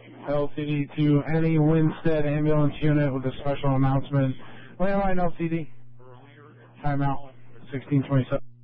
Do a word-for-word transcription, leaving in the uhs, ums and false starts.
L T D to any Winstead ambulance unit with a special announcement. Landline L T D. Timeout. sixteen twenty-seven.